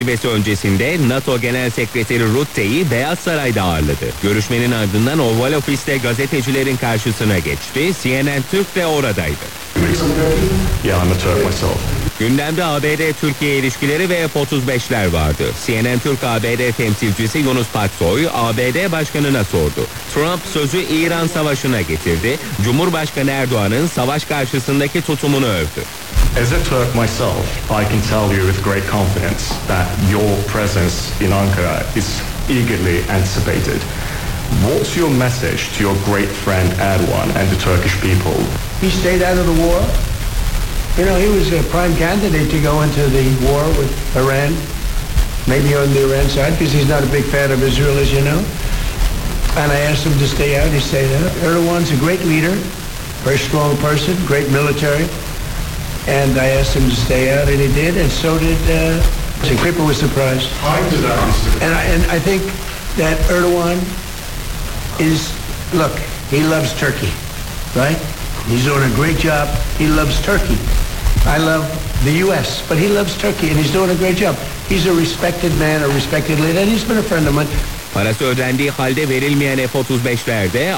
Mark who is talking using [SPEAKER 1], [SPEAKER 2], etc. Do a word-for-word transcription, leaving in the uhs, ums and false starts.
[SPEAKER 1] Zirvesi öncesinde NATO Genel Sekreteri Rutte'yi Beyaz Saray'da ağırladı. Görüşmenin ardından Oval Ofis'te gazetecilerin karşısına geçti. C N N Türk de oradaydı.
[SPEAKER 2] Yeah, I'm a Turk myself.
[SPEAKER 1] Gündemde A B D-Türkiye ilişkileri ve F otuz beşler vardı. C N N Türk A B D temsilcisi Yunus Paksoy A B D Başkanı'na sordu. Trump sözü İran Savaşı'na getirdi. Cumhurbaşkanı Erdoğan'ın savaş karşısındaki tutumunu övdü.
[SPEAKER 2] As a Turk myself, I can tell you with great confidence that your presence in Ankara is eagerly anticipated. What's your message to your great friend Erdogan and the Turkish people?
[SPEAKER 3] He stayed out of the war. You know, he was a prime candidate to go into the war with Iran, maybe on the Iran side, because he's not a big fan of Israel, as you know. And I asked him to stay out. He stayed out. Erdogan's a great leader, very strong person, great military. And I asked him to stay out, and he did, and so did uh, so people were surprised. And I, and I think that Erdogan is, look, he loves Turkey, right? He's doing a great job. He loves Turkey. I love the U S, but he loves Turkey, and he's doing a great job. He's a respected man, a respected leader, and he's been a friend of mine.
[SPEAKER 1] Parası ödendiği halde verilmeyen F otuz beşlerde